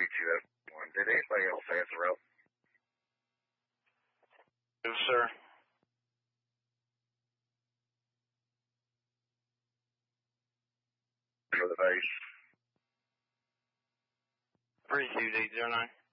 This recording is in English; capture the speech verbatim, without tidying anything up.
two F one. Did anybody else answer up? No, sir. For the base. three two eight zero nine.